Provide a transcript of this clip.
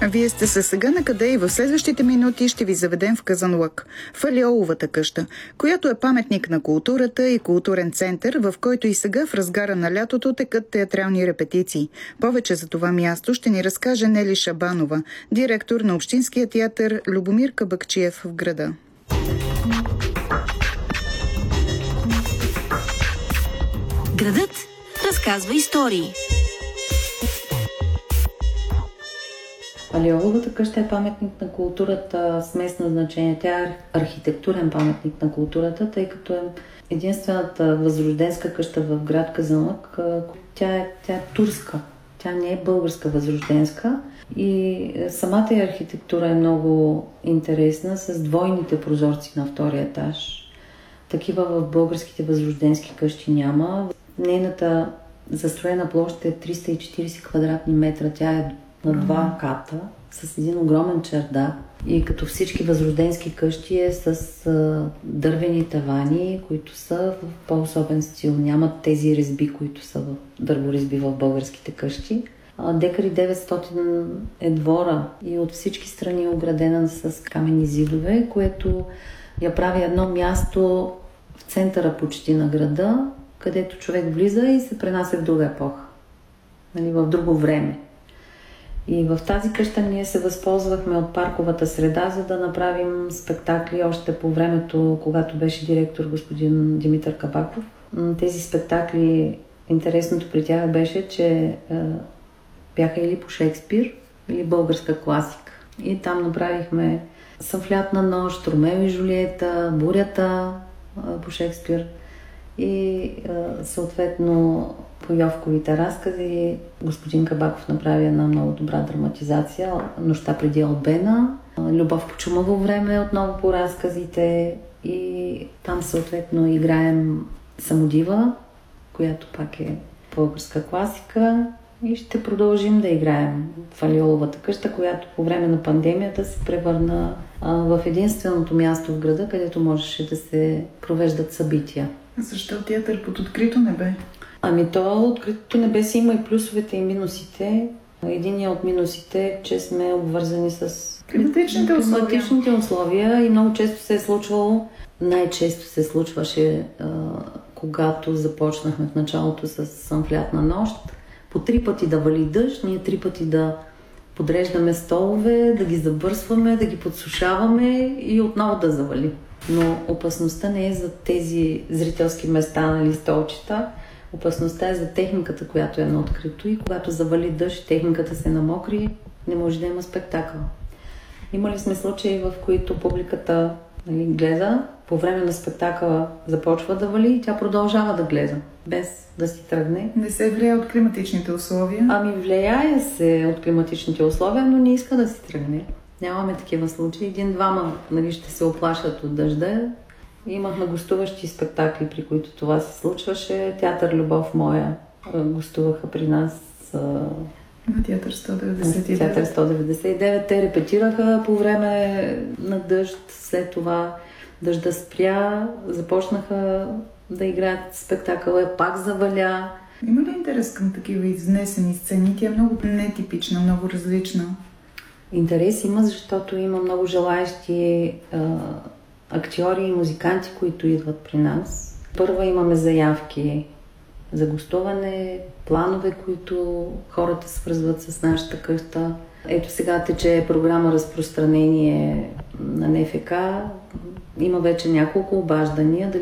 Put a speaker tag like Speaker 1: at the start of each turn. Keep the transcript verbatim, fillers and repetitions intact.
Speaker 1: Вие сте се сега на къде и в следващите минути ще ви заведем в Казанлък, в Алиоловата къща, която е паметник на културата и културен център, в който и сега в разгара на лятото текат театрални репетиции. Повече за това място ще ни разкаже Нели Шабанова, директор на Общинския театър Любомир Кабакчиев в града.
Speaker 2: Градът разказва истории.
Speaker 3: Алиоловата къща е паметник на културата с местно значение. Тя е архитектурен паметник на културата, тъй като е единствената възрожденска къща в град Казанлък. Тя е, тя е турска, тя не е българска възрожденска. И самата архитектура е много интересна, с двойните прозорци на втория етаж. Такива в българските възрожденски къщи няма. Нейната застроена площ е триста и четирийсет квадратни метра. Тя е на два ката, с един огромен чердак. И като всички възрожденски къщи е с а, дървени тавани, които са в по-особен стил. Нямат тези резби, които са в дърворезби в българските къщи. А, Декари деветстотин е двора и от всички страни е оградена с каменни зидове, което я прави едно място в центъра почти на града, където човек влиза и се пренася в друга епоха, нали, в друго време. И в тази къща ние се възползвахме от парковата среда, за да направим спектакли още по времето, когато беше директор господин Димитър Кабаков. Тези спектакли, интересното при тях беше, че е, бяха или по Шекспир, или българска класика. И там направихме Сън в лятна нощ, Ромео и Жулиета, Бурята е, по Шекспир и е, съответно по Йовковите разкази. Господин Кабаков направи една много добра драматизация. Нощта преди Албена. Любов по чумаво време отново по разказите. И там съответно играем Самодива, която пак е българска класика. И ще продължим да играем в Алиоловата къща, която по време на пандемията се превърна а, в единственото място в града, където можеше да се провеждат събития.
Speaker 1: Защо театър под открито небе?
Speaker 3: Ами то откритото небе си има и плюсовете и минусите. Единият от минусите е, че сме обвързани с
Speaker 1: климатичните условия.
Speaker 3: климатичните условия и много често се е случвало, най-често се случваше, а, когато започнахме в началото с Сън в лятна нощ, по три пъти да вали дъжд, ние три пъти да подреждаме столове, да ги забърсваме, да ги подсушаваме и отново да завали. Но опасността не е за тези зрителски места, нали, столчета. Опасността е за техниката, която е на открито и когато завали дъжд, техниката се намокри, не може да има спектакъл. Имали сме случаи, в които публиката, нали, гледа, по време на спектакъла започва да вали и тя продължава да гледа, без да си тръгне.
Speaker 1: Не се влияе от климатичните условия?
Speaker 3: Ами влияе се от климатичните условия, но не иска да си тръгне. Нямаме такива случаи. Един-двама, нали, ще се оплашат от дъжда. Имахме гостуващи спектакли, при които това се случваше. Театър Любов моя гостуваха при нас.
Speaker 1: На Театър сто деветдесет и девет.
Speaker 3: Театър сто деветдесет и девет. Те репетираха по време на дъжд. След това дъжда спря. Започнаха да играят спектакъла. Пак заваля.
Speaker 1: Има ли интерес към такива изнесени сцени? Тя е много нетипична, много различна.
Speaker 3: Интерес има, защото има много желаещи а, актьори и музиканти, които идват при нас. Първо имаме заявки за гостуване, планове, които хората свързват с нашата къща. Ето сега тече програма разпространение на НФК. Има вече няколко обаждания дали